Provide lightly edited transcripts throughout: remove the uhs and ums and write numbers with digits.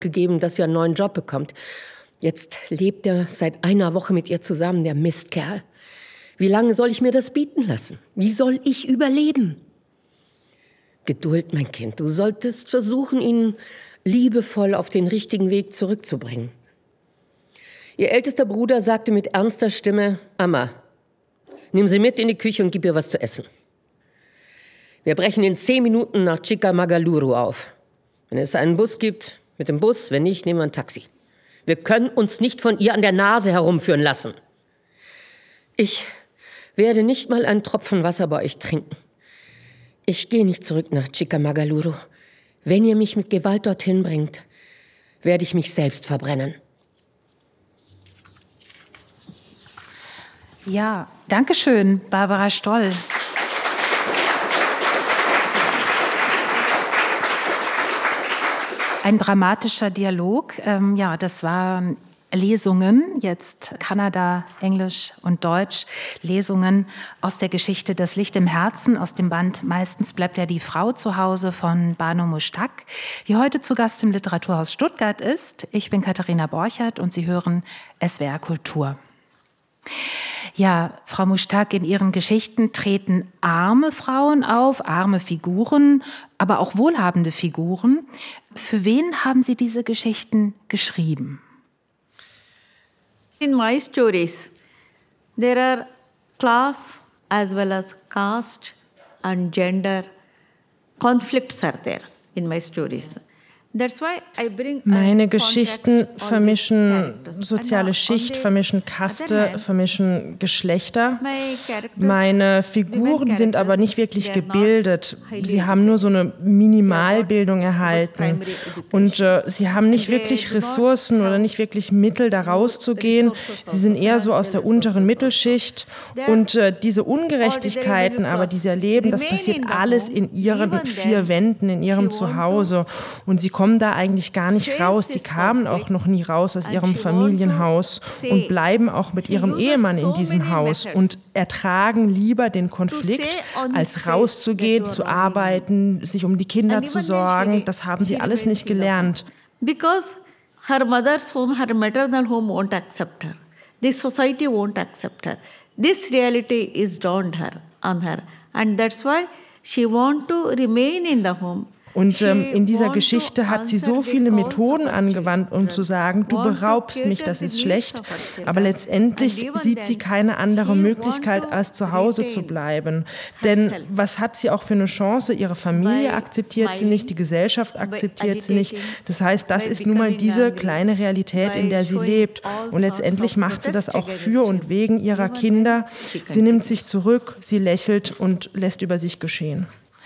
gegeben, dass sie einen neuen Job bekommt. Jetzt lebt er seit einer Woche mit ihr zusammen, der Mistkerl. Wie lange soll ich mir das bieten lassen? Wie soll ich überleben? Geduld, mein Kind. Du solltest versuchen, ihn liebevoll auf den richtigen Weg zurückzubringen. Ihr ältester Bruder sagte mit ernster Stimme, Amma, nimm sie mit in die Küche und gib ihr was zu essen. Wir brechen in 10 Minuten nach Chikamagaluru auf. Wenn es einen Bus gibt, mit dem Bus, wenn nicht, nehmen wir ein Taxi. Wir können uns nicht von ihr an der Nase herumführen lassen. Ich werde nicht mal einen Tropfen Wasser bei euch trinken. Ich gehe nicht zurück nach Chikamagaluru. Wenn ihr mich mit Gewalt dorthin bringt, werde ich mich selbst verbrennen. Ja, danke schön, Barbara Stoll. Ein dramatischer Dialog. Das waren Lesungen, jetzt Kannada, Englisch und Deutsch, Lesungen aus der Geschichte Das Licht im Herzen, aus dem Band Meistens bleibt ja die Frau zu Hause von Banu Mushtaq, die heute zu Gast im Literaturhaus Stuttgart ist. Ich bin Katharina Borchert und Sie hören SWR Kultur. Ja, Frau Mushtaq, in Ihren Geschichten treten arme Frauen auf, arme Figuren, aber auch wohlhabende Figuren. Für wen haben Sie diese Geschichten geschrieben? In my stories, there are class as well as caste and gender conflicts are there in my stories. Meine Geschichten vermischen soziale Schicht, vermischen Kaste, vermischen Geschlechter. Meine Figuren sind aber nicht wirklich gebildet. Sie haben nur so eine Minimalbildung erhalten. Und sie haben nicht wirklich Ressourcen oder nicht wirklich Mittel, da rauszugehen. Sie sind eher so aus der unteren Mittelschicht. Und diese Ungerechtigkeiten, aber die sie erleben, das passiert alles in ihren 4 Wänden, in ihrem Zuhause. Und sie kommen da eigentlich gar nicht raus. Sie kamen auch noch nie raus aus ihrem Familienhaus und bleiben auch mit ihrem Ehemann in diesem Haus und ertragen lieber den Konflikt, als rauszugehen, zu arbeiten, sich um die Kinder zu sorgen. Das haben sie alles nicht gelernt. Because her mother's home, her maternal home won't accept her. This society won't accept her. This reality is dawned on her. And that's why she wants to remain in the home. Und in dieser Geschichte hat sie so viele Methoden angewandt, um zu sagen, du beraubst mich, das ist schlecht. Aber letztendlich sieht sie keine andere Möglichkeit, als zu Hause zu bleiben. Denn was hat sie auch für eine Chance? Ihre Familie akzeptiert sie nicht, die Gesellschaft akzeptiert sie nicht. Das heißt, das ist nun mal diese kleine Realität, in der sie lebt. Und letztendlich macht sie das auch für und wegen ihrer Kinder. Sie nimmt sich zurück, sie lächelt und lässt über sich geschehen.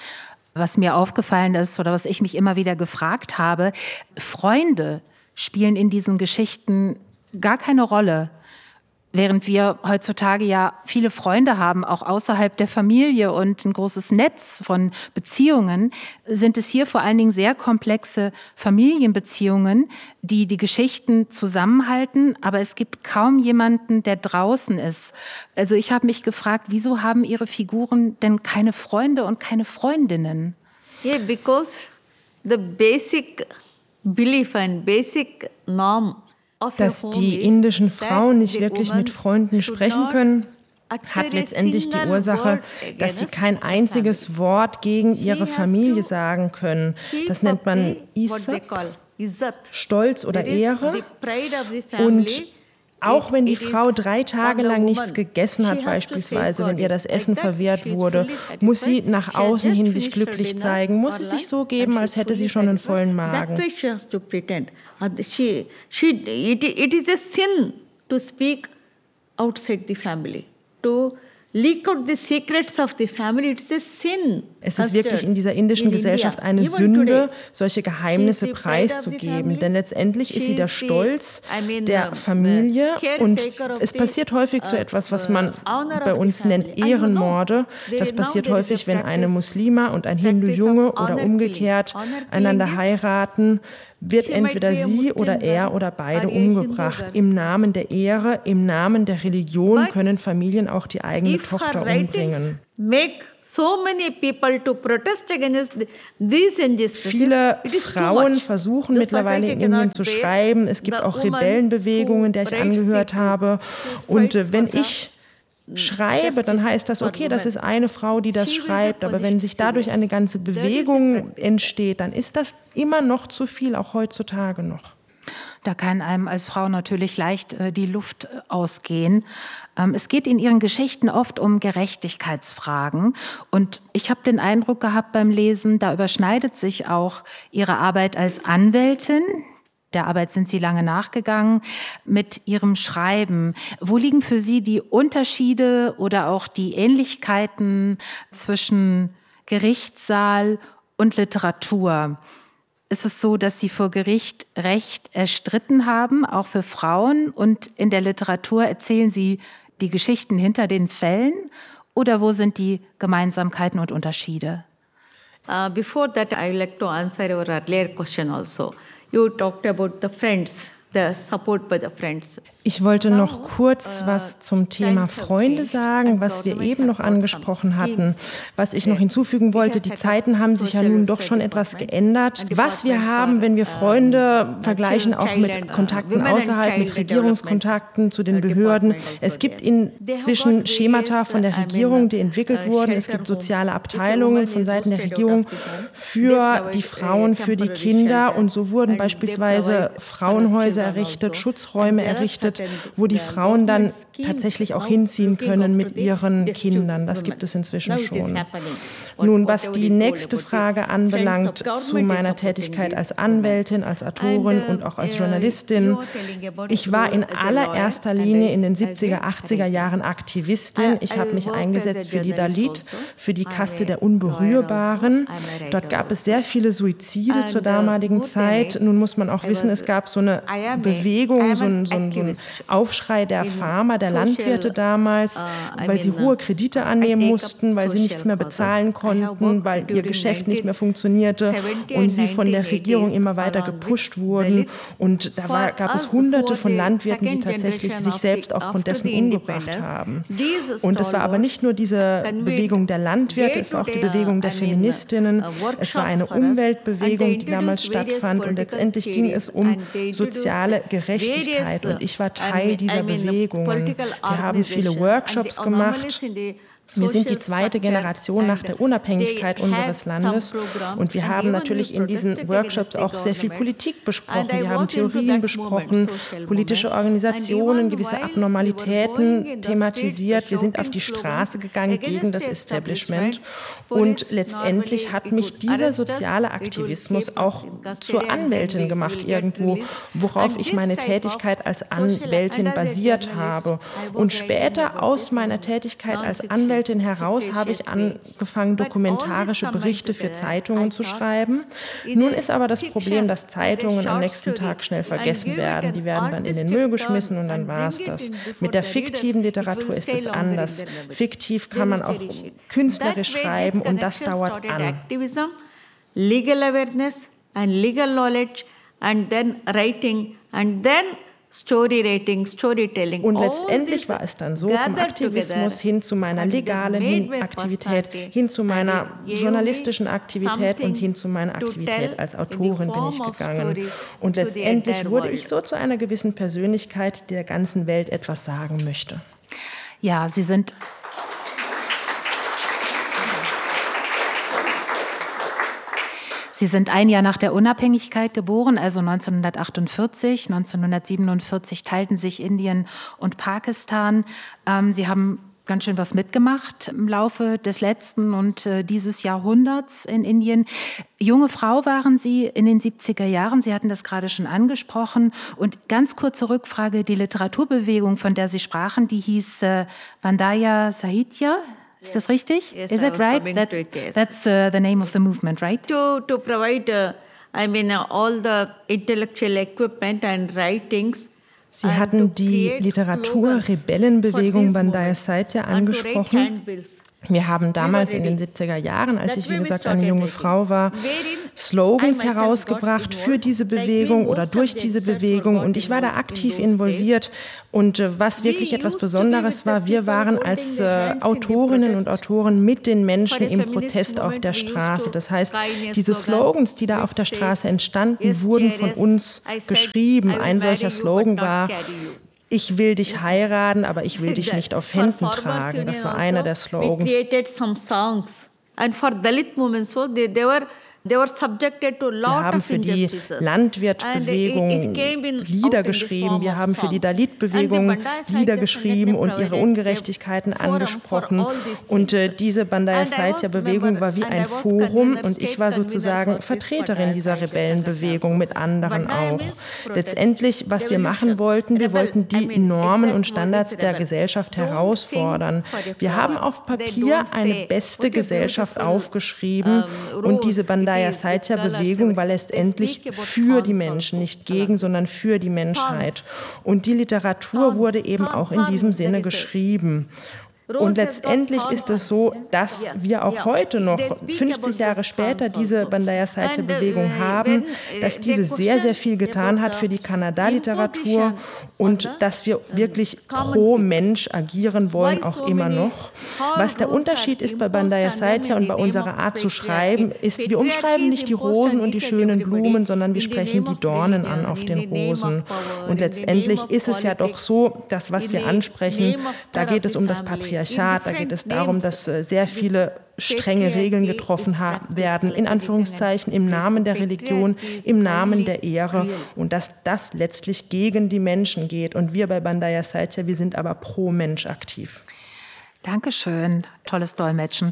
Was mir aufgefallen ist oder was ich mich immer wieder gefragt habe, Freunde spielen in diesen Geschichten gar keine Rolle. Während wir heutzutage ja viele Freunde haben, auch außerhalb der Familie und ein großes Netz von Beziehungen, sind es hier vor allen Dingen sehr komplexe Familienbeziehungen, die die Geschichten zusammenhalten. Aber es gibt kaum jemanden, der draußen ist. Also ich habe mich gefragt, wieso haben Ihre Figuren denn keine Freunde und keine Freundinnen? Yeah, because the basic belief and basic norm, dass die indischen Frauen nicht wirklich mit Freunden sprechen können, hat letztendlich die Ursache, dass sie kein einziges Wort gegen ihre Familie sagen können. Das nennt man Izzat, Stolz oder Ehre. Und auch wenn die Frau 3 Tage lang nichts gegessen hat, beispielsweise, wenn ihr das Essen verwehrt wurde, muss sie nach außen hin sich glücklich zeigen, muss es sich so geben, als hätte sie schon einen vollen Magen. It is a sin to speak outside the family, to leak out the secrets of the family. It's a sin. Es ist wirklich in dieser indischen Gesellschaft eine Sünde, solche Geheimnisse preiszugeben. Denn letztendlich ist sie der Stolz der Familie. Und es passiert häufig so etwas, was man bei uns nennt Ehrenmorde. Das passiert häufig, wenn eine Muslima und ein Hindu-Junge oder umgekehrt einander heiraten, wird entweder sie oder er oder beide umgebracht. Im Namen der Ehre, im Namen der Religion können Familien auch die eigene Tochter umbringen. Make Viele Frauen versuchen mittlerweile in Indien zu schreiben. Es gibt auch Rebellenbewegungen, der ich angehört habe. Und wenn ich schreibe, dann heißt das, okay, das ist eine Frau, die das schreibt. Aber wenn sich dadurch eine ganze Bewegung entsteht, dann ist das immer noch zu viel, auch heutzutage noch. Da kann einem als Frau natürlich leicht die Luft ausgehen. Es geht in Ihren Geschichten oft um Gerechtigkeitsfragen. Und ich habe den Eindruck gehabt beim Lesen, da überschneidet sich auch Ihre Arbeit als Anwältin, der Arbeit sind Sie lange nachgegangen, mit Ihrem Schreiben. Wo liegen für Sie die Unterschiede oder auch die Ähnlichkeiten zwischen Gerichtssaal und Literatur? Ist es so, dass Sie vor Gericht Recht erstritten haben, auch für Frauen? Und in der Literatur erzählen Sie die Geschichten hinter den Fällen? Oder wo sind die Gemeinsamkeiten und Unterschiede? Before that, I would like to answer your earlier question also. You talked about the friends, the support by the friends. Ich wollte noch kurz was zum Thema Freunde sagen, was wir eben noch angesprochen hatten. Was ich noch hinzufügen wollte, die Zeiten haben sich ja nun doch schon etwas geändert. Was wir haben, wenn wir Freunde vergleichen, auch mit Kontakten außerhalb, mit Regierungskontakten zu den Behörden. Es gibt inzwischen Schemata von der Regierung, die entwickelt wurden. Es gibt soziale Abteilungen von Seiten der Regierung für die Frauen, für die Kinder. Und so wurden beispielsweise Frauenhäuser errichtet, Schutzräume errichtet, wo die Frauen dann tatsächlich auch hinziehen können mit ihren Kindern. Das gibt es inzwischen schon. Nun, was die nächste Frage anbelangt zu meiner Tätigkeit als Anwältin, als Autorin und auch als Journalistin. Ich war in allererster Linie in den 70er, 80er Jahren Aktivistin. Ich habe mich eingesetzt für die Dalit, für die Kaste der Unberührbaren. Dort gab es sehr viele Suizide zur damaligen Zeit. Nun muss man auch wissen, es gab so eine Bewegung, so ein Aufschrei der Farmer, der Landwirte damals, weil sie hohe Kredite annehmen mussten, weil sie nichts mehr bezahlen konnten, weil ihr Geschäft nicht mehr funktionierte und sie von der Regierung immer weiter gepusht wurden. Und da gab es Hunderte von Landwirten, die tatsächlich sich selbst aufgrund dessen umgebracht haben. Und es war aber nicht nur diese Bewegung der Landwirte, es war auch die Bewegung der Feministinnen, es war eine Umweltbewegung, die damals stattfand und letztendlich ging es um soziale Gerechtigkeit und ich war Teil dieser Bewegungen. Wir haben viele Workshops gemacht. Wir sind die zweite Generation nach der Unabhängigkeit unseres Landes und wir haben natürlich in diesen Workshops auch sehr viel Politik besprochen. Wir haben Theorien besprochen, politische Organisationen, gewisse Abnormalitäten thematisiert. Wir sind auf die Straße gegangen gegen das Establishment und letztendlich hat mich dieser soziale Aktivismus auch zur Anwältin gemacht irgendwo, worauf ich meine Tätigkeit als Anwältin basiert habe. Und später aus meiner Tätigkeit als Anwältin heraus habe ich angefangen, dokumentarische Berichte für Zeitungen zu schreiben. Nun ist aber das Problem, dass Zeitungen am nächsten Tag schnell vergessen werden. Die werden dann in den Müll geschmissen und dann war es das. Mit der fiktiven Literatur ist es anders. Fiktiv kann man auch künstlerisch schreiben und das dauert an. Legal awareness and legal knowledge and then writing and then Storytelling. Und letztendlich war es dann so, vom Aktivismus hin zu meiner legalen Aktivität, hin zu meiner journalistischen Aktivität und hin zu meiner Aktivität als Autorin bin ich gegangen. Und letztendlich wurde ich so zu einer gewissen Persönlichkeit, die der ganzen Welt etwas sagen möchte. Ja, Sie sind... Sie sind ein Jahr nach der Unabhängigkeit geboren, also 1948. 1947 teilten sich Indien und Pakistan. Sie haben ganz schön was mitgemacht im Laufe des letzten und dieses Jahrhunderts in Indien. Junge Frau waren Sie in den 70er Jahren. Sie hatten das gerade schon angesprochen. Und ganz kurze Rückfrage, die Literaturbewegung, von der Sie sprachen, die hieß Vandaya Sahitya. Is this richtig? Yes, Is it right? That's the name of the movement, right? To provide, all the intellectual equipment and writings. Sie hatten die Literatur-Rebellenbewegung Vandaya Sahitya angesprochen. Wir haben damals in den 70er Jahren, als ich, wie gesagt, eine junge Frau war, Slogans herausgebracht für diese Bewegung oder durch diese Bewegung. Und ich war da aktiv involviert. Und was wirklich etwas Besonderes war, wir waren als Autorinnen und Autoren mit den Menschen im Protest auf der Straße. Das heißt, diese Slogans, die da auf der Straße entstanden, wurden von uns geschrieben. Ein solcher Slogan war: Ich will dich heiraten, aber ich will dich nicht auf Händen tragen. Das war einer der Slogans. Wir haben für die Landwirtbewegung Lieder geschrieben, wir haben für die Dalit-Bewegung Lieder geschrieben und ihre Ungerechtigkeiten angesprochen. Und diese Bandaya Saitya-Bewegung war wie ein Forum und ich war sozusagen Vertreterin dieser Rebellenbewegung mit anderen auch. Letztendlich, was wir machen wollten, wir wollten die Normen und Standards der Gesellschaft herausfordern. Wir haben auf Papier eine beste Gesellschaft aufgeschrieben und diese Bandaya Saitya-Bewegung war letztendlich für die Menschen, nicht gegen, sondern für die Menschheit. Und die Literatur wurde eben auch in diesem Sinne geschrieben. Und letztendlich ist es so, dass wir auch heute noch, 50 Jahre später, diese Bandaya Saitya-Bewegung haben, dass diese sehr, sehr viel getan hat für die Kannada-Literatur und dass wir wirklich pro Mensch agieren wollen, auch immer noch. Was der Unterschied ist bei Bandaya Saitya und bei unserer Art zu schreiben, ist, wir umschreiben nicht die Rosen und die schönen Blumen, sondern wir sprechen die Dornen an auf den Rosen. Und letztendlich ist es ja doch so, dass was wir ansprechen, da geht es um das Patriarchat. Da geht es darum, dass sehr viele strenge Regeln getroffen werden, in Anführungszeichen im Namen der Religion, im Namen der Ehre und dass das letztlich gegen die Menschen geht. Und wir bei Bandaya Saitya, wir sind aber pro Mensch aktiv. Dankeschön, tolles Dolmetschen.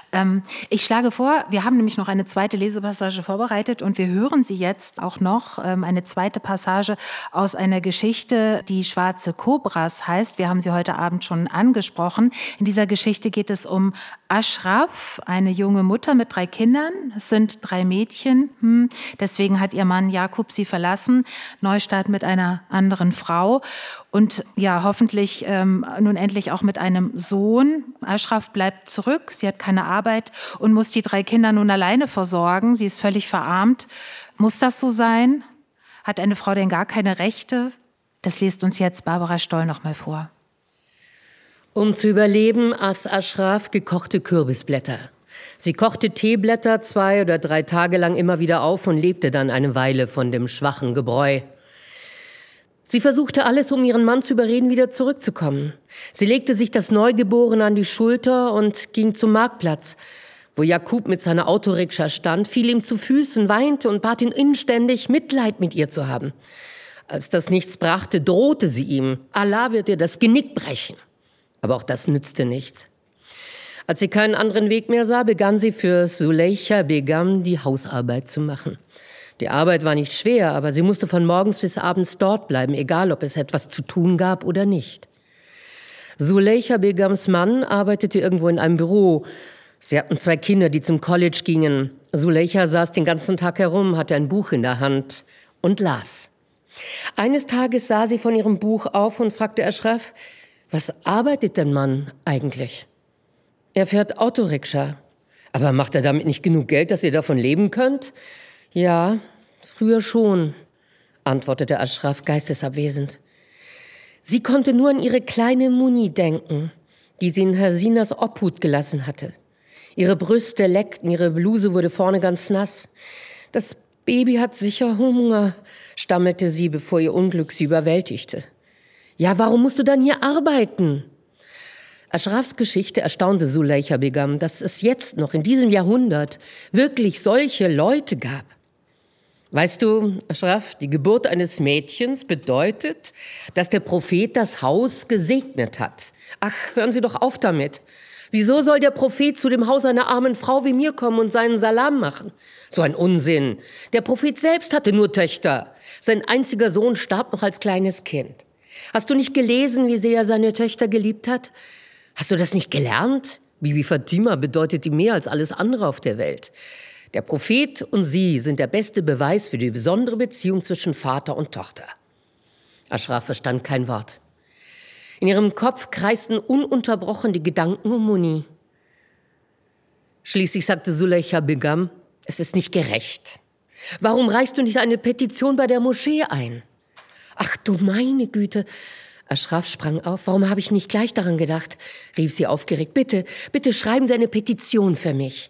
Ich schlage vor, wir haben nämlich noch eine zweite Lesepassage vorbereitet und wir hören sie jetzt auch noch, eine zweite Passage aus einer Geschichte, die Schwarze Kobras heißt. Wir haben sie heute Abend schon angesprochen. In dieser Geschichte geht es um Ashraf, eine junge Mutter mit 3 Kindern. Es sind 3 Mädchen. Deswegen hat ihr Mann Jakub sie verlassen. Neustart mit einer anderen Frau. Und ja, hoffentlich nun endlich auch mit einem Sohn. Ashraf bleibt zurück, sie hat keine Arbeit und muss die 3 Kinder nun alleine versorgen. Sie ist völlig verarmt. Muss das so sein? Hat eine Frau denn gar keine Rechte? Das liest uns jetzt Barbara Stoll noch mal vor. Um zu überleben, aß Ashraf gekochte Kürbisblätter. Sie kochte Teeblätter 2 oder 3 Tage lang immer wieder auf und lebte dann eine Weile von dem schwachen Gebräu. Sie versuchte alles, um ihren Mann zu überreden, wieder zurückzukommen. Sie legte sich das Neugeborene an die Schulter und ging zum Marktplatz, wo Jakub mit seiner Autorikscha stand, fiel ihm zu Füßen, weinte und bat ihn inständig, Mitleid mit ihr zu haben. Als das nichts brachte, drohte sie ihm, Allah wird ihr das Genick brechen. Aber auch das nützte nichts. Als sie keinen anderen Weg mehr sah, begann sie für Zuleika Begum die Hausarbeit zu machen. Die Arbeit war nicht schwer, aber sie musste von morgens bis abends dort bleiben, egal ob es etwas zu tun gab oder nicht. Zuleika Begums Mann arbeitete irgendwo in einem Büro. Sie hatten 2 Kinder, die zum College gingen. Zuleika saß den ganzen Tag herum, hatte ein Buch in der Hand und las. Eines Tages sah sie von ihrem Buch auf und fragte Ashraf, was arbeitet denn Mann eigentlich? Er fährt Autorikscha. Aber macht er damit nicht genug Geld, dass ihr davon leben könnt? Ja, früher schon, antwortete Ashraf geistesabwesend. Sie konnte nur an ihre kleine Muni denken, die sie in Hasinas Obhut gelassen hatte. Ihre Brüste leckten, ihre Bluse wurde vorne ganz nass. Das Baby hat sicher Hunger, stammelte sie, bevor ihr Unglück sie überwältigte. Ja, warum musst du dann hier arbeiten? Ashrafs Geschichte erstaunte Zuleika Begum, dass es jetzt noch in diesem Jahrhundert wirklich solche Leute gab. Weißt du, Ashraf, die Geburt eines Mädchens bedeutet, dass der Prophet das Haus gesegnet hat. Ach, hören Sie doch auf damit. Wieso soll der Prophet zu dem Haus einer armen Frau wie mir kommen und seinen Salam machen? So ein Unsinn. Der Prophet selbst hatte nur Töchter. Sein einziger Sohn starb noch als kleines Kind. Hast du nicht gelesen, wie sehr er seine Töchter geliebt hat? Hast du das nicht gelernt? Bibi Fatima bedeutet ihm mehr als alles andere auf der Welt. Der Prophet und sie sind der beste Beweis für die besondere Beziehung zwischen Vater und Tochter. Ashraf verstand kein Wort. In ihrem Kopf kreisten ununterbrochen die Gedanken um Muni. Schließlich sagte Suleika Begum, es ist nicht gerecht. Warum reichst du nicht eine Petition bei der Moschee ein? Ach du meine Güte. Ashraf sprang auf. Warum habe ich nicht gleich daran gedacht? Rief sie aufgeregt. Bitte, bitte schreiben Sie eine Petition für mich.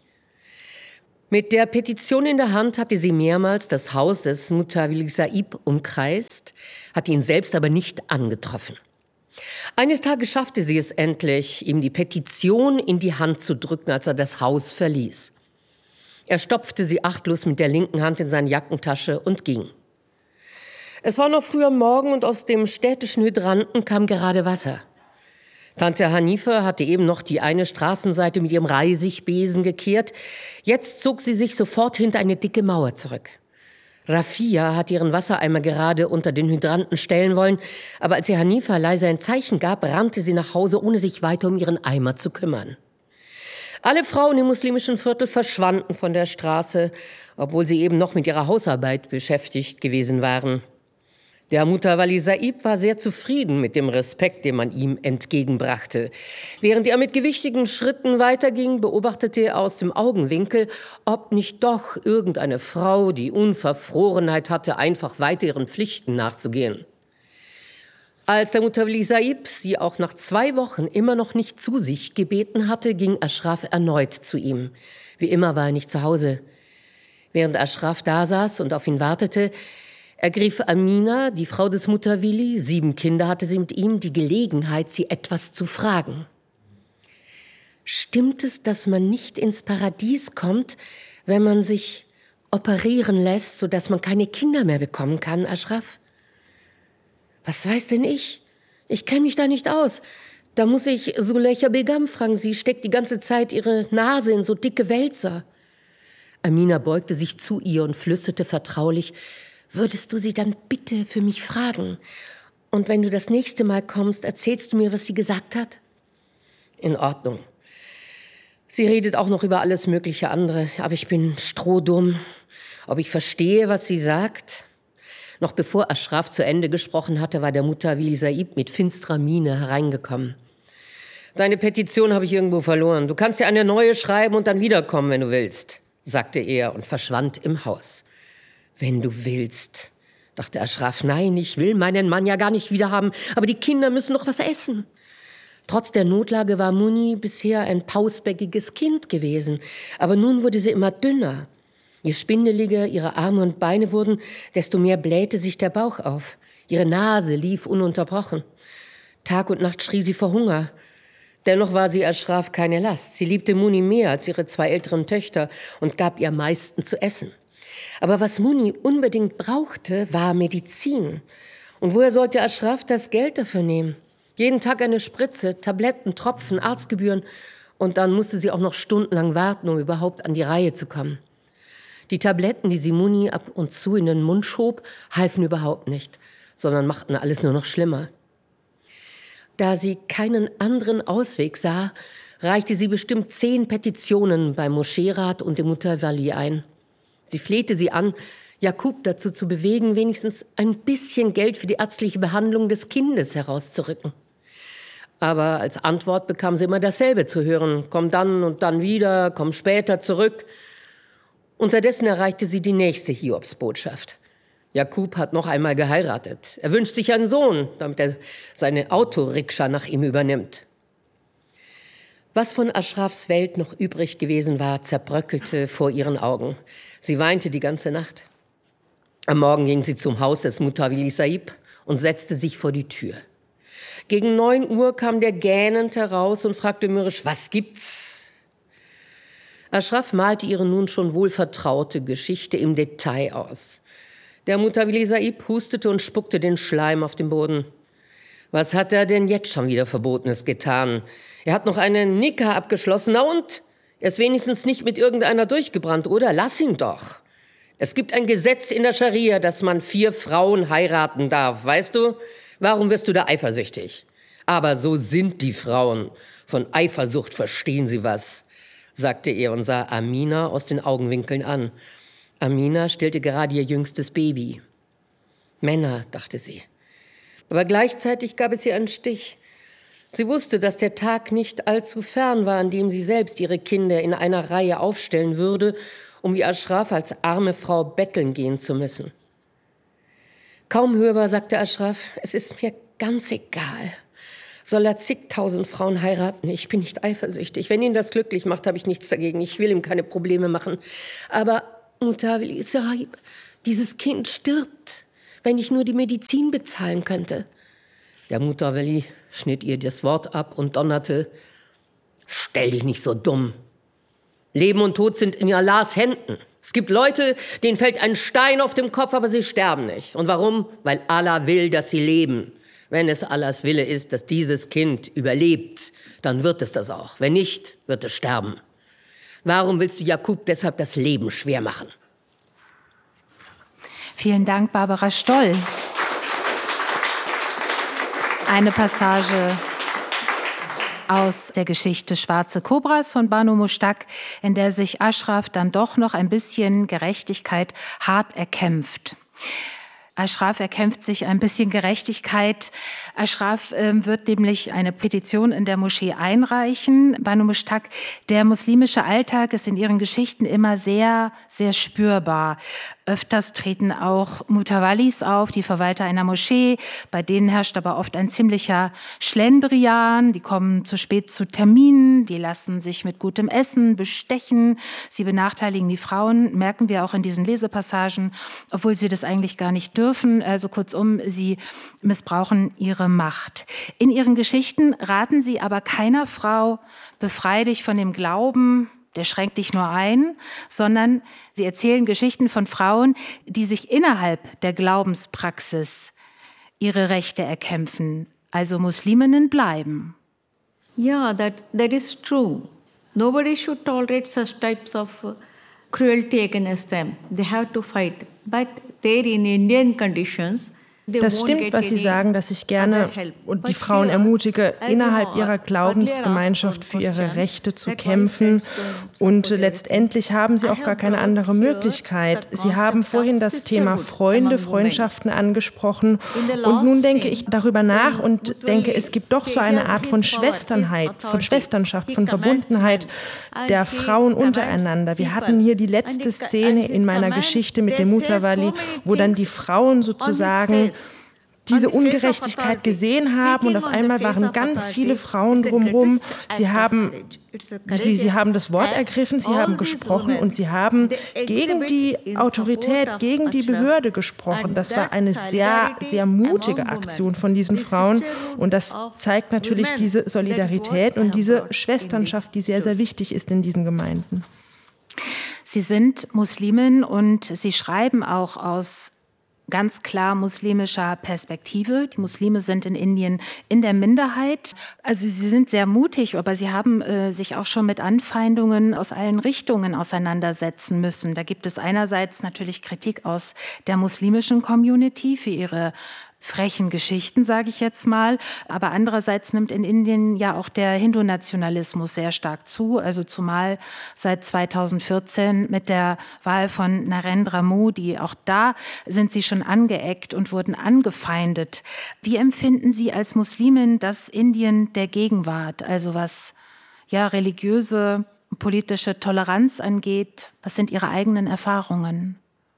Mit der Petition in der Hand hatte sie mehrmals das Haus des Mutawalli Saib umkreist, hatte ihn selbst aber nicht angetroffen. Eines Tages schaffte sie es endlich, ihm die Petition in die Hand zu drücken, als er das Haus verließ. Er stopfte sie achtlos mit der linken Hand in seine Jackentasche und ging. Es war noch früh am Morgen und aus dem städtischen Hydranten kam gerade Wasser. Tante Hanifa hatte eben noch die eine Straßenseite mit ihrem Reisigbesen gekehrt. Jetzt zog sie sich sofort hinter eine dicke Mauer zurück. Rafia hatte ihren Wassereimer gerade unter den Hydranten stellen wollen, aber als sie Hanifa leise ein Zeichen gab, rannte sie nach Hause, ohne sich weiter um ihren Eimer zu kümmern. Alle Frauen im muslimischen Viertel verschwanden von der Straße, obwohl sie eben noch mit ihrer Hausarbeit beschäftigt gewesen waren. Der Mutawalli Saib war sehr zufrieden mit dem Respekt, den man ihm entgegenbrachte. Während er mit gewichtigen Schritten weiterging, beobachtete er aus dem Augenwinkel, ob nicht doch irgendeine Frau die Unverfrorenheit hatte, einfach weiter ihren Pflichten nachzugehen. Als der Mutawalli Saib sie auch nach 2 Wochen immer noch nicht zu sich gebeten hatte, ging Ashraf erneut zu ihm. Wie immer war er nicht zu Hause. Während Ashraf da saß und auf ihn wartete, ergriff Amina, die Frau des Mutawalli, 7 Kinder hatte sie mit ihm, die Gelegenheit, sie etwas zu fragen. Stimmt es, dass man nicht ins Paradies kommt, wenn man sich operieren lässt, sodass man keine Kinder mehr bekommen kann, Ashraf? Was weiß denn ich? Ich kenne mich da nicht aus. Da muss ich Suleika Begum fragen. Sie steckt die ganze Zeit ihre Nase in so dicke Wälzer. Amina beugte sich zu ihr und flüsterte vertraulich, würdest du sie dann bitte für mich fragen? Und wenn du das nächste Mal kommst, erzählst du mir, was sie gesagt hat? In Ordnung. Sie redet auch noch über alles mögliche andere, aber ich bin strohdumm. Ob ich verstehe, was sie sagt? Noch bevor Ashraf zu Ende gesprochen hatte, war der Mutawalli Saib mit finsterer Miene hereingekommen. Deine Petition habe ich irgendwo verloren. Du kannst ja eine neue schreiben und dann wiederkommen, wenn du willst, sagte er und verschwand im Haus. Wenn du willst, dachte Ashraf. Nein, ich will meinen Mann ja gar nicht wiederhaben, aber die Kinder müssen noch was essen. Trotz der Notlage war Muni bisher ein pausbäckiges Kind gewesen, aber nun wurde sie immer dünner. Je spindeliger ihre Arme und Beine wurden, desto mehr blähte sich der Bauch auf. Ihre Nase lief ununterbrochen. Tag und Nacht schrie sie vor Hunger. Dennoch war sie Ashraf keine Last. Sie liebte Muni mehr als ihre 2 älteren Töchter und gab ihr am meisten zu essen. Aber was Muni unbedingt brauchte, war Medizin. Und woher sollte Ashraf das Geld dafür nehmen? Jeden Tag eine Spritze, Tabletten, Tropfen, Arztgebühren. Und dann musste sie auch noch stundenlang warten, um überhaupt an die Reihe zu kommen. Die Tabletten, die sie Muni ab und zu in den Mund schob, halfen überhaupt nicht, sondern machten alles nur noch schlimmer. Da sie keinen anderen Ausweg sah, reichte sie bestimmt 10 Petitionen beim Moscheerat und dem Mutawalli ein. Sie flehte sie an, Jakub dazu zu bewegen, wenigstens ein bisschen Geld für die ärztliche Behandlung des Kindes herauszurücken. Aber als Antwort bekam sie immer dasselbe zu hören. Komm dann und dann wieder, komm später zurück. Unterdessen erreichte sie die nächste Hiobsbotschaft. Jakub hat noch einmal geheiratet. Er wünscht sich einen Sohn, damit er seine Autorikscha nach ihm übernimmt. Was von Ashrafs Welt noch übrig gewesen war, zerbröckelte vor ihren Augen. Sie weinte die ganze Nacht. Am Morgen ging sie zum Haus des Mutawalli Saib und setzte sich vor die Tür. Gegen 9 Uhr kam der gähnend heraus und fragte mürrisch, was gibt's? Ashraf malte ihre nun schon wohlvertraute Geschichte im Detail aus. Der Mutawalli Saib hustete und spuckte den Schleim auf den Boden. Was hat er denn jetzt schon wieder Verbotenes getan? Er hat noch einen Nikah abgeschlossen, na und? Er ist wenigstens nicht mit irgendeiner durchgebrannt, oder? Lass ihn doch. Es gibt ein Gesetz in der Scharia, dass man 4 Frauen heiraten darf, weißt du? Warum wirst du da eifersüchtig? Aber so sind die Frauen. Von Eifersucht verstehen sie was, sagte er und sah Amina aus den Augenwinkeln an. Amina stillte gerade ihr jüngstes Baby. Männer, dachte sie. Aber gleichzeitig gab es ihr einen Stich. Sie wusste, dass der Tag nicht allzu fern war, an dem sie selbst ihre Kinder in einer Reihe aufstellen würde, um wie Ashraf als arme Frau betteln gehen zu müssen. Kaum hörbar sagte Ashraf, es ist mir ganz egal. Soll er zigtausend Frauen heiraten? Ich bin nicht eifersüchtig. Wenn ihn das glücklich macht, habe ich nichts dagegen. Ich will ihm keine Probleme machen. Aber, Mutawalli Sahib, dieses Kind stirbt, wenn ich nur die Medizin bezahlen könnte. Der Mutawalli schnitt ihr das Wort ab und donnerte, stell dich nicht so dumm. Leben und Tod sind in Allahs Händen. Es gibt Leute, denen fällt ein Stein auf den Kopf, aber sie sterben nicht. Und warum? Weil Allah will, dass sie leben. Wenn es Allahs Wille ist, dass dieses Kind überlebt, dann wird es das auch. Wenn nicht, wird es sterben. Warum willst du Jakub deshalb das Leben schwer machen? Vielen Dank, Barbara Stoll. Eine Passage aus der Geschichte Schwarze Kobras von Banu Mushtaq, in der sich Ashraf dann doch noch ein bisschen Gerechtigkeit hart erkämpft. Ashraf erkämpft sich ein bisschen Gerechtigkeit. Ashraf wird nämlich eine Petition in der Moschee einreichen. Banu Mushtaq, der muslimische Alltag ist in ihren Geschichten immer sehr, sehr spürbar. Öfters treten auch Mutawallis auf, die Verwalter einer Moschee. Bei denen herrscht aber oft ein ziemlicher Schlendrian. Die kommen zu spät zu Terminen, die lassen sich mit gutem Essen bestechen. Sie benachteiligen die Frauen, merken wir auch in diesen Lesepassagen, obwohl sie das eigentlich gar nicht dürfen. Also kurzum, sie missbrauchen ihre Macht. In ihren Geschichten raten sie aber keiner Frau, befreie dich von dem Glauben, der schränkt dich nur ein, sondern sie erzählen Geschichten von Frauen, die sich innerhalb der Glaubenspraxis ihre Rechte erkämpfen, also Musliminnen bleiben. Yeah, that is true. Nobody should tolerate such types of cruelty against them. They have to fight. But there in Indian conditions, das stimmt, was Sie sagen, dass ich gerne die Frauen ermutige, innerhalb ihrer Glaubensgemeinschaft für ihre Rechte zu kämpfen. Und letztendlich haben sie auch gar keine andere Möglichkeit. Sie haben vorhin das Thema Freunde, Freundschaften angesprochen. Und nun denke ich darüber nach und denke, es gibt doch so eine Art von Schwesternheit, von Schwesternschaft, von Verbundenheit der Frauen untereinander. Wir hatten hier die letzte Szene in meiner Geschichte mit dem Mutawalli, wo dann die Frauen sozusagen diese Ungerechtigkeit gesehen haben und auf einmal waren ganz viele Frauen drumherum. Sie haben das Wort ergriffen, sie haben gesprochen und sie haben gegen die Autorität, gegen die Behörde gesprochen. Das war eine sehr, sehr mutige Aktion von diesen Frauen und das zeigt natürlich diese Solidarität und diese Schwesternschaft, die sehr, sehr wichtig ist in diesen Gemeinden. Sie sind Muslimin und Sie schreiben auch aus ganz klar muslimischer Perspektive. Die Muslime sind in Indien in der Minderheit. Also sie sind sehr mutig, aber sie haben sich auch schon mit Anfeindungen aus allen Richtungen auseinandersetzen müssen. Da gibt es einerseits natürlich Kritik aus der muslimischen Community für ihre frechen Geschichten, sage ich jetzt mal. Aber andererseits nimmt in Indien ja auch der Hindu-Nationalismus sehr stark zu. Also zumal seit 2014 mit der Wahl von Narendra Modi. Auch da sind sie schon angeeckt und wurden angefeindet. Wie empfinden Sie als Muslimin das Indien der Gegenwart? Also was ja religiöse, politische Toleranz angeht. Was sind Ihre eigenen Erfahrungen?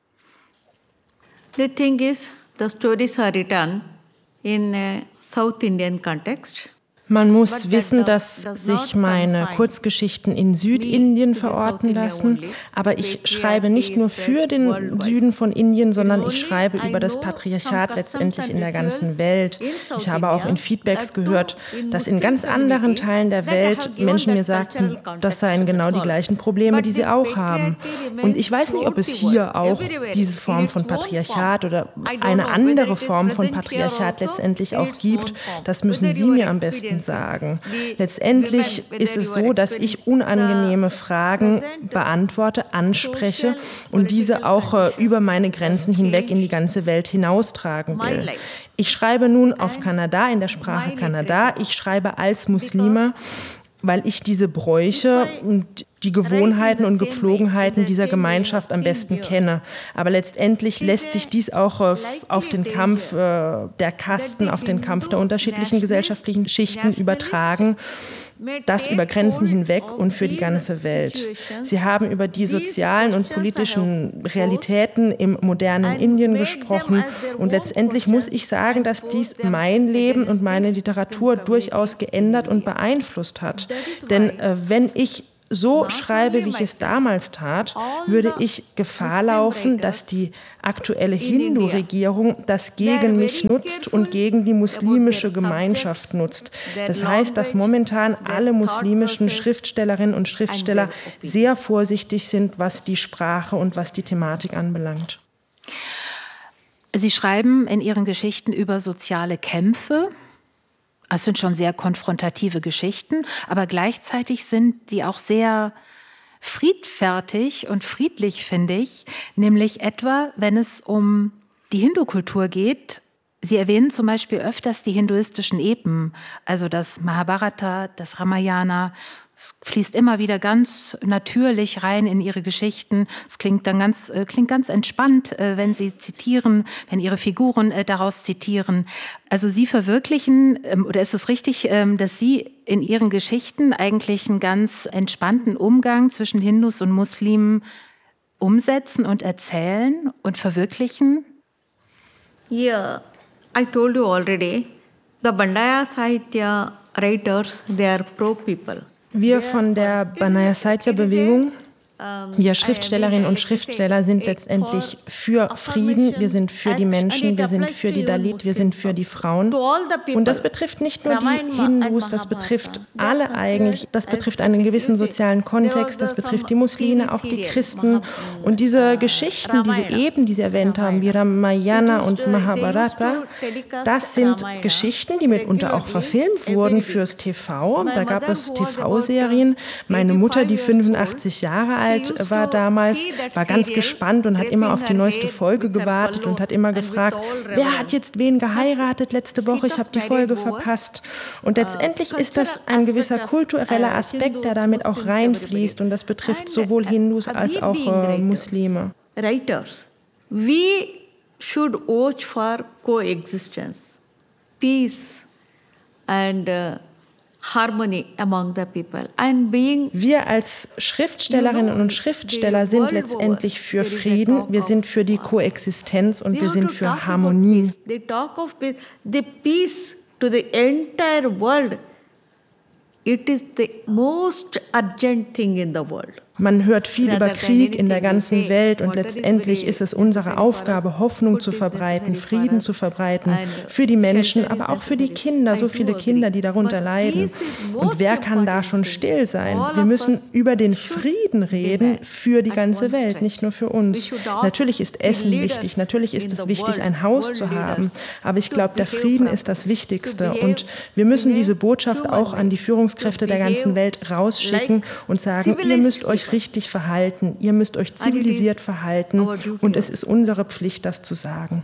The thing is, the stories are written in a South Indian context. Man muss wissen, dass sich meine Kurzgeschichten in Südindien verorten lassen, aber ich schreibe nicht nur für den Süden von Indien, sondern ich schreibe über das Patriarchat letztendlich in der ganzen Welt. Ich habe auch in Feedbacks gehört, dass in ganz anderen Teilen der Welt Menschen mir sagten, das seien genau die gleichen Probleme, die sie auch haben. Und ich weiß nicht, ob es hier auch diese Form von Patriarchat oder eine andere Form von Patriarchat letztendlich auch gibt. Das müssen Sie mir am besten sagen. Letztendlich ist es so, dass ich unangenehme Fragen beantworte, anspreche und diese auch über meine Grenzen hinweg in die ganze Welt hinaustragen will. Ich schreibe nun auf Kannada, in der Sprache Kannada. Ich schreibe als Muslime, weil ich diese Bräuche und die Gewohnheiten und Gepflogenheiten dieser Gemeinschaft am besten kenne. Aber letztendlich lässt sich dies auch auf den Kampf der Kasten, auf den Kampf der unterschiedlichen gesellschaftlichen Schichten übertragen. Das über Grenzen hinweg und für die ganze Welt. Sie haben über die sozialen und politischen Realitäten im modernen Indien gesprochen. Und letztendlich muss ich sagen, dass dies mein Leben und meine Literatur durchaus geändert und beeinflusst hat. Denn wenn ich so schreibe, wie ich es damals tat, würde ich Gefahr laufen, dass die aktuelle Hindu-Regierung das gegen mich nutzt und gegen die muslimische Gemeinschaft nutzt. Das heißt, dass momentan alle muslimischen Schriftstellerinnen und Schriftsteller sehr vorsichtig sind, was die Sprache und was die Thematik anbelangt. Sie schreiben in Ihren Geschichten über soziale Kämpfe. Es sind schon sehr konfrontative Geschichten, aber gleichzeitig sind sie auch sehr friedfertig und friedlich, finde ich, nämlich etwa, wenn es um die Hindu-Kultur geht. Sie erwähnen zum Beispiel öfters die hinduistischen Epen, also das Mahabharata, das Ramayana. Es fließt immer wieder ganz natürlich rein in Ihre Geschichten. Es klingt ganz entspannt, wenn Sie zitieren, wenn Ihre Figuren daraus zitieren. Also Sie verwirklichen, oder ist es richtig, dass Sie in Ihren Geschichten eigentlich einen ganz entspannten Umgang zwischen Hindus und Muslimen umsetzen und erzählen und verwirklichen? Yeah, I told you already, the Bandaya Sahitya writers, they are pro-people. Wir von der Bandaya Sahitya-Bewegung, wir Schriftstellerinnen und Schriftsteller sind letztendlich für Frieden, wir sind für die Menschen, wir sind für die Dalit, wir sind für die Frauen. Und das betrifft nicht nur die Hindus, das betrifft alle eigentlich, das betrifft einen gewissen sozialen Kontext, das betrifft die Muslime, auch die Christen. Und diese Geschichten, diese Epen, die Sie erwähnt haben, wie Ramayana und Mahabharata, das sind Geschichten, die mitunter auch verfilmt wurden fürs TV. Da gab es TV-Serien. Meine Mutter, die 85 Jahre alt war damals, war ganz gespannt und hat immer auf die neueste Folge gewartet und hat immer gefragt, wer hat jetzt wen geheiratet letzte Woche? Ich habe die Folge verpasst. Und letztendlich ist das ein gewisser kultureller Aspekt, der damit auch reinfließt und das betrifft sowohl Hindus als auch Muslime. Writers, we should watch for coexistence, peace and harmony among the people. And being wir als Schriftstellerinnen und Schriftsteller sind letztendlich für Frieden, wir sind für die Koexistenz und wir sind für Harmonie. They talk of peace, the peace to the entire world. It is the most urgent thing in the world. Man hört viel über Krieg in der ganzen Welt und letztendlich ist es unsere Aufgabe, Hoffnung zu verbreiten, Frieden zu verbreiten für die Menschen, aber auch für die Kinder, so viele Kinder, die darunter leiden. Und wer kann da schon still sein? Wir müssen über den Frieden reden für die ganze Welt, nicht nur für uns. Natürlich ist Essen wichtig, natürlich ist es wichtig, ein Haus zu haben, aber ich glaube, der Frieden ist das Wichtigste und wir müssen diese Botschaft auch an die Führungskräfte der ganzen Welt rausschicken und sagen, ihr müsst euch richtig verhalten, ihr müsst euch zivilisiert verhalten und es ist unsere Pflicht, das zu sagen.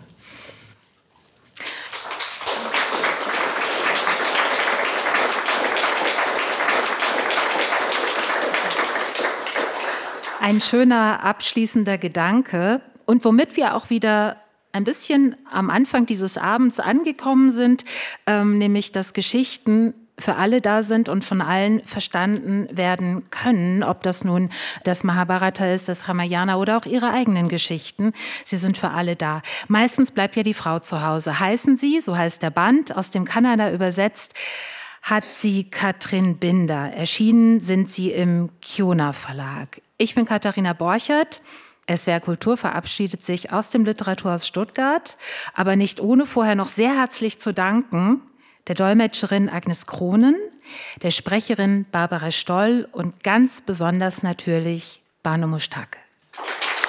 Ein schöner abschließender Gedanke und womit wir auch wieder ein bisschen am Anfang dieses Abends angekommen sind, nämlich dass Geschichten für alle da sind und von allen verstanden werden können, ob das nun das Mahabharata ist, das Ramayana oder auch ihre eigenen Geschichten. Sie sind für alle da. Meistens bleibt ja die Frau zu Hause. Heißen sie, so heißt der Band, aus dem Kannada übersetzt, hat sie Katrin Binder. Erschienen sind sie im Kiona Verlag. Ich bin Katharina Borchert. SWR Kultur verabschiedet sich aus dem Literaturhaus Stuttgart, aber nicht ohne vorher noch sehr herzlich zu danken der Dolmetscherin Agnes Kronen, der Sprecherin Barbara Stoll und ganz besonders natürlich Banu Mushtaq.